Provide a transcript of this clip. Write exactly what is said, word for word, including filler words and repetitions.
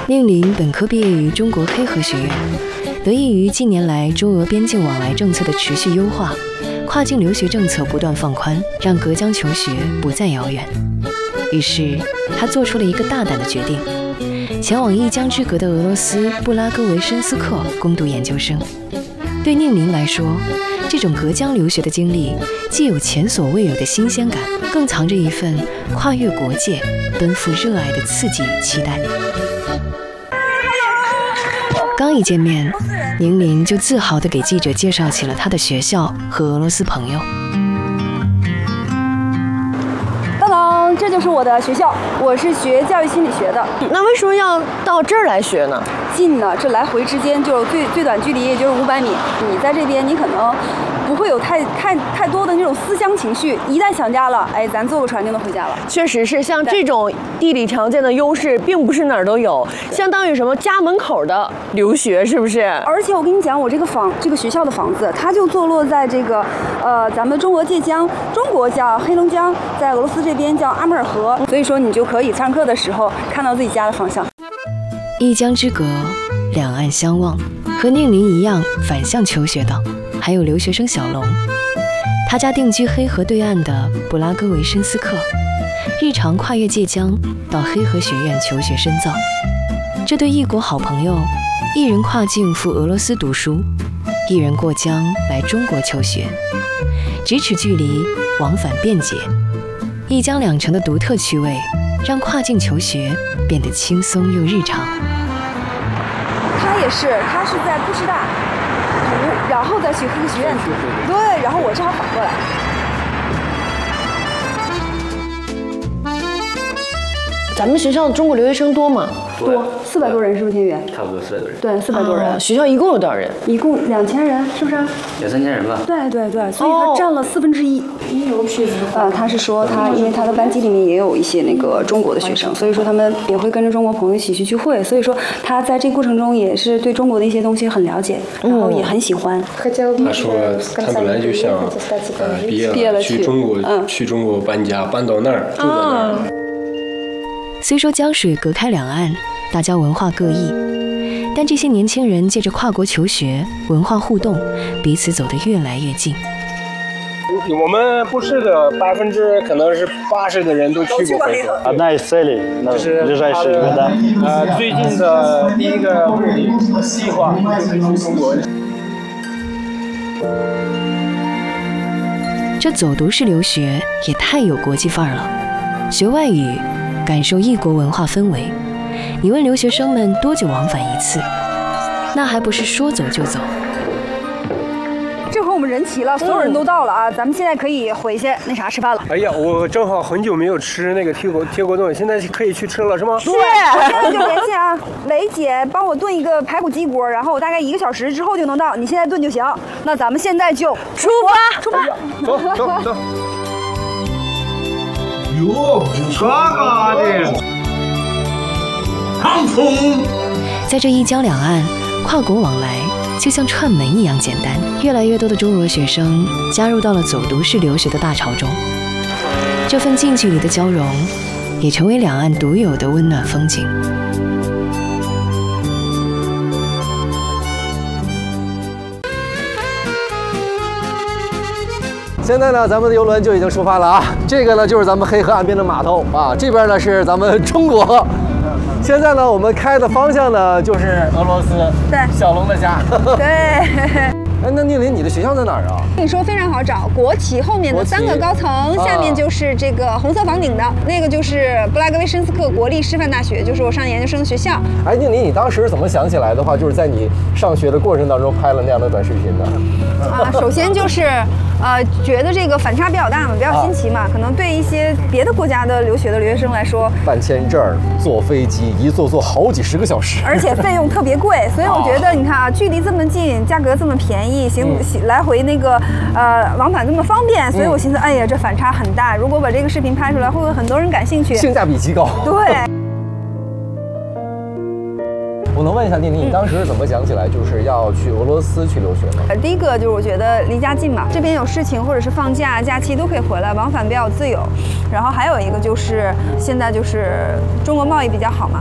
宁林本科毕业于中国黑河学院，得益于近年来中俄边境往来政策的持续优化，跨境留学政策不断放宽，让隔江求学不再遥远。于是，他做出了一个大胆的决定，前往一江之隔的俄罗斯布拉戈维申斯克攻读研究生。对宁林来说，这种隔江留学的经历既有前所未有的新鲜感，更藏着一份跨越国界、奔赴热爱的刺激与期待。刚一见面，宁林就自豪地给记者介绍起了他的学校和俄罗斯朋友。 当当，这就是我的学校，我是学教育心理学的。 那为什么要到这儿来学呢？ 近呢，这来回之间就最最短距离也就是五百米。你在这边，你可能不会有太太太多的那种思乡情绪。一旦想家了，哎，咱坐个船就能回家了。 确实是，像这种地理条件的优势，并不是哪儿都有，相当于什么家门口的留学，是不是？ 而且我跟你讲，我这个房，这个学校的房子，它就坐落在这个呃咱们中俄界江，中国叫黑龙江，在俄罗斯这边叫阿穆尔河，所以说你就可以上课的时候看到自己家的方向。 一江之隔，两岸相望，和宁林一样反向求学的，还有留学生小龙。他家定居黑河对岸的布拉戈维申斯克，日常跨越界江到黑河学院求学深造。这对异国好朋友，一人跨境赴俄罗斯读书，一人过江来中国求学，咫尺距离，往返便捷。一江两城的独特趣味，让跨境求学变得轻松又日常。 他也是，他是在布什大读，然后再去黑河学院读。对，然后我正好反过来。 咱们学校的中国留学生多吗？ 多，四百多人，是不是田园？ 差不多四百多人。 对，四百多人、 啊。学校一共有多少人？ 一共两千人，是不是？ 两三千人吧。 对对对，所以他占了四分之一。呃，他是说他，因为他的班级里面也有一些那个中国的学生，所以说他们也会跟着中国朋友一起去聚会，所以说他在这个过程中也是对中国的一些东西很了解，然后也很喜欢。 他说他本来就想呃毕业了， 毕业了去中国，嗯、去中国搬家，搬到那儿住在那儿。 虽说江水隔开两岸，大家文化各异，但这些年轻人借着跨国求学、文化互动，彼此走得越来越近。 我们布市的百分之可能是八十的人都去过黑河。 啊，那这里，那是他的呃最近的第一个目的计划就是去中国。 这走读式留学也太有国际范儿了，学外语，感受异国文化氛围。你问留学生们多久往返一次？那还不是说走就走。 这回我们人齐了，所有人都到了啊！咱们现在可以回去那啥吃饭了。 哎呀，我正好很久没有吃那个铁锅铁锅炖，现在可以去吃了是吗？ 对，我现在就联系啊，雷姐帮我炖一个排骨鸡锅，然后我大概一个小时之后就能到，你现在炖就行。那咱们现在就出发，出发， 走走走。 哟，啥嘎的？唐冲。 在这一江两岸，跨国往来就像串门一样简单。越来越多的中俄学生加入到了走读式留学的大潮中，这份近距离的交融，也成为两岸独有的温暖风景。 现在呢，咱们的游轮就已经出发了啊！这个呢，就是咱们黑河岸边的码头啊，这边呢是咱们中国。现在呢，我们开的方向呢就是俄罗斯， 对， 小龙的家。 对。 哎，那宁林，你的学校在哪儿啊？ 跟你说非常好找，国企后面的三个高层，下面就是这个红色房顶的，那个就是布拉格维申斯克国立师范大学，就是我上研究生的学校。 哎，宁林，你当时怎么想起来的话，就是在你上学的过程当中拍了那样的短视频呢？ 啊，首先就是，呃，觉得这个反差比较大嘛，比较新奇嘛，啊、可能对一些别的国家的留学的留学生来说， 办签证、坐飞机，一坐坐好几十个小时， 而且费用特别贵，所以我觉得你看啊，距离这么近，价格这么便宜，行行来回那个呃往返这么方便，所以我寻思，哎呀，这反差很大。如果把这个视频拍出来，会不会很多人感兴趣？ 性价比极高。 对。 我能问一下宁宁，你当时是怎么想起来就是要去俄罗斯去留学吗？ 呃，第一个就是我觉得离家近嘛，这边有事情或者是放假、假期都可以回来，往返比较自由。然后还有一个就是现在就是中国贸易比较好嘛，